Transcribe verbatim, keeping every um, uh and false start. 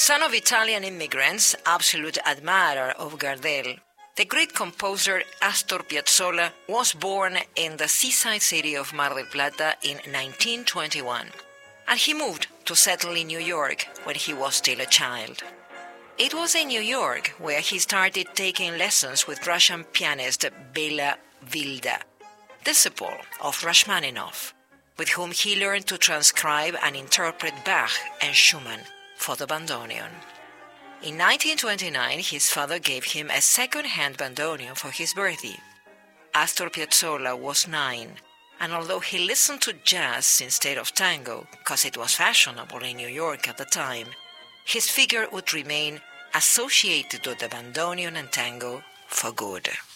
Son of Italian immigrants, absolute admirer of Gardel, the great composer Astor Piazzolla was born in the seaside city of Mar del Plata in nineteen twenty-one, and he moved to settle in New York when he was still a child. It was in New York where he started taking lessons with Russian pianist Bela Vilda, disciple of Rachmaninoff, with whom he learned to transcribe and interpret Bach and Schumann for the bandoneon. In nineteen twenty-nine, his father gave him a second-hand bandoneon for his birthday. Astor Piazzolla was nine, and although he listened to jazz instead of tango, because it was fashionable in New York at the time, his figure would remain associated with the bandoneon and tango for good.